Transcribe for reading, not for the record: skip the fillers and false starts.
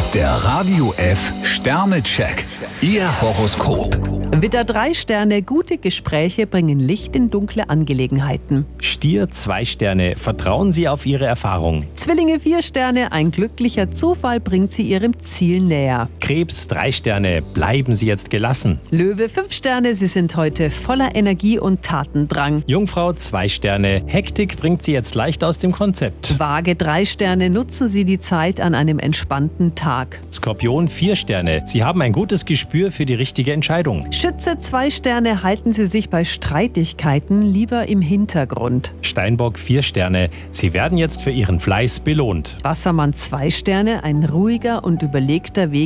Der Radio F Sternecheck. Ihr Horoskop. Widder 3 Sterne, gute Gespräche bringen Licht in dunkle Angelegenheiten. Stier 2 Sterne, vertrauen Sie auf Ihre Erfahrung. Zwillinge 4 Sterne, ein glücklicher Zufall bringt Sie Ihrem Ziel näher. Krebs 3 Sterne, bleiben Sie jetzt gelassen. Löwe 5 Sterne, Sie sind heute voller Energie und Tatendrang. Jungfrau 2 Sterne, Hektik bringt Sie jetzt leicht aus dem Konzept. Waage 3 Sterne, nutzen Sie die Zeit an einem entspannten Tag. Skorpion 4 Sterne, Sie haben ein gutes Gespür für die richtige Entscheidung. Schütze 2 Sterne, halten Sie sich bei Streitigkeiten lieber im Hintergrund. Steinbock 4 Sterne, Sie werden jetzt für Ihren Fleiß belohnt. Wassermann 2 Sterne, ein ruhiger und überlegter Weg